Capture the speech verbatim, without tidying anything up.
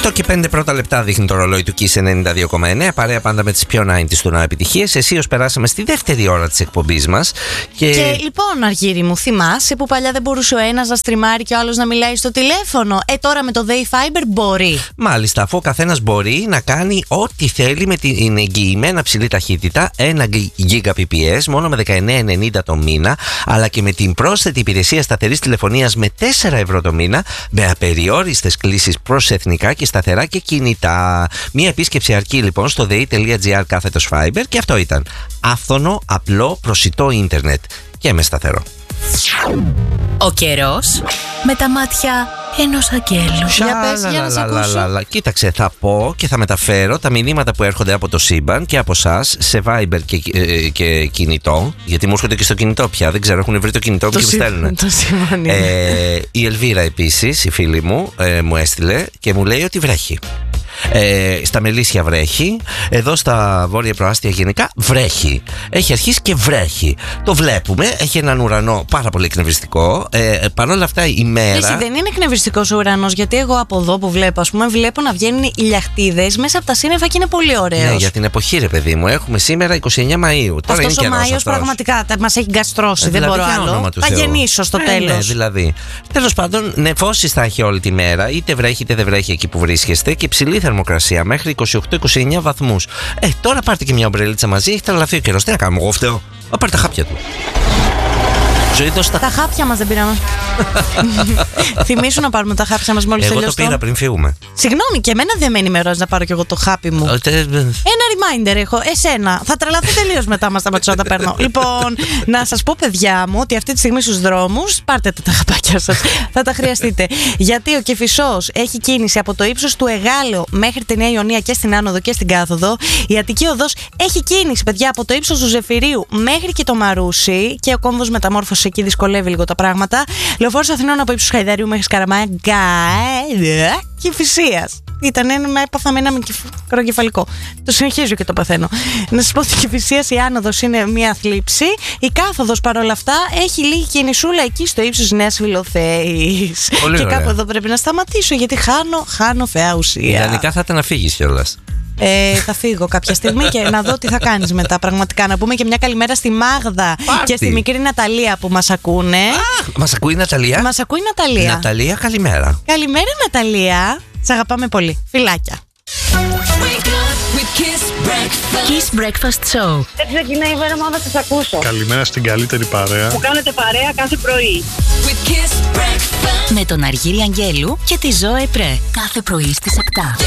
οκτώ και πέντε πρώτα λεπτά δείχνει το ρολόι του Kiss ενενήντα δύο κόμμα εννέα. Παρέα πάντα με τις πιο ενενήντα του να επιτυχίες. Εσείς περάσαμε στη δεύτερη ώρα της εκπομπής μας. Και... και λοιπόν, Αργύρι μου, θυμάσαι που παλιά δεν μπορούσε ο ένας να στριμάρει και ο άλλος να μιλάει στο τηλέφωνο? Ε, τώρα με το Day Fiber μπορεί. Μάλιστα, αφού ο καθένας μπορεί να κάνει ό,τι θέλει με την εγγυημένα ψηλή ταχύτητα, ένα Gbps μόνο με δεκαεννέα ενενήντα το μήνα, αλλά και με την πρόσθετη υπηρεσία σταθερής τηλεφωνίας με τέσσερα ευρώ το μήνα, με απεριόριστες κλήσεις προς εθνικά και σταθερά και κινητά. Μία επίσκεψη αρκεί λοιπόν στο δε.gr κάθετος Fiber και αυτό ήταν άφθονο, απλό, προσιτό ίντερνετ και με σταθερό. Ο καιρός με τα μάτια ενός αγγέλου. Για πες, για να σε ακούσω. Κοίταξε, θα πω και θα μεταφέρω τα μηνύματα που έρχονται από το σύμπαν και από εσάς σε Viber και, ε, και κινητό. Γιατί μου έρχονται και στο κινητό πια. Δεν ξέρω, έχουν βρει το κινητό μου και μου στέλνουν. Το σύμπαν είναι. Ε, η Ελβίρα επίσης, η φίλη μου, ε, μου έστειλε και μου λέει ότι βρέχει. Ε, στα Μελίσια βρέχει. Εδώ στα βόρεια προάστια γενικά βρέχει. Έχει αρχίσει και βρέχει. Το βλέπουμε. Έχει έναν ουρανό πάρα πολύ εκνευριστικό. Ε, Παρ' όλα αυτά η μέρα. Εσύ, δεν είναι εκνευριστικός ο ουρανός? Γιατί εγώ από εδώ που βλέπω, ας πούμε, βλέπω να βγαίνουν ηλιαχτίδες μέσα από τα σύννεφα και είναι πολύ ωραίος. Ναι, για την εποχή, ρε παιδί μου. Έχουμε σήμερα είκοσι εννέα Μαΐου. Τώρα αυτός είναι ο Μάιος πραγματικά μας έχει γκαστρώσει. Ε, δεν δηλαδή, μπορώ άλλο. Θα γεννήσω στο ε, τέλος. Ναι, δηλαδή. Τέλος πάντων, νεφώσεις θα έχει όλη τη μέρα. Είτε βρέχει είτε δεν βρέχει εκεί που βρίσκεστε. Και ψηλή θερμοκρασία μέχρι είκοσι οκτώ είκοσι εννέα βαθμούς. Ε, τώρα πάρτε και μια ομπρελίτσα μαζί. Έχει τρελαθεί ο καιρός. Τι να κάνουμε, εγώ φταίω. Α, πάρτε τα χάπια του. Ζωή, δώστα. Τα χάπια μας δεν πήραμε. Θυμήσου να πάρουμε τα χάπια μας μόλις τελειώσω. Εγώ το πήρα πριν φύγουμε. Συγγνώμη, και εμένα δεν με ενημερώνεις να πάρω κι εγώ το χάπι μου. Ένα reminder έχω. Εσένα. Θα τρελαθώ τελείως μετά μας τα ματσότα παίρνω. Λοιπόν, να σας πω, παιδιά μου, ότι αυτή τη στιγμή στους δρόμους πάρτε τα χαπάκια σας. Θα τα χρειαστείτε. Γιατί ο Κηφισός έχει κίνηση από το ύψος του Εγάλεω μέχρι τη Νέα Ιωνία και στην άνοδο και στην κάθοδο. Η Αττική Οδός έχει κίνηση, παιδιά, από το ύψος του Ζεφυρίου μέχρι και το Μαρούσι. Και ο κόμβος μεταμόρφωση εκεί δυσκολεύει λίγο τα πράγματα. Λεωφόρος Αθηνών από ύψος Χαϊδαρίου μέχρι Σκαραμάγκα και Κηφισίας. Ήταν ένα, έπαθα με ένα μικροκεφαλικό. Το συνεχίζω και το παθαίνω. Να σας πω ότι η Κηφισίας η άνοδος είναι μια θλίψη. Η κάθοδος παρόλα αυτά έχει λίγη κινησούλα εκεί στο ύψος Νέας Φιλοθέης. Και ωραία. Κάπου εδώ πρέπει να σταματήσω γιατί χάνω, χάνω φαιά ουσία. Ιδανικά θα ήταν να φύγεις κιόλας. Ε, θα φύγω κάποια στιγμή και να δω τι θα κάνεις μετά. Πραγματικά να πούμε και μια καλημέρα στη Μάγδα Πάρτι. Και στη μικρή Ναταλία που μας ακούνε. Ah, μας ακούει η Ναταλία. Μας ακούει η Ναταλία. Ναταλία, καλημέρα. Καλημέρα, Ναταλία. Σ' αγαπάμε πολύ. Φιλάκια. Kiss Breakfast Show. Δεν ξεκινάει η μέρα μου να σας ακούσω. Καλημέρα στην καλύτερη παρέα που κάνετε παρέα κάθε πρωί. Με τον Αργύρη Αγγέλου και τη Ζώε Πρέ. Κάθε πρωί στις επτά.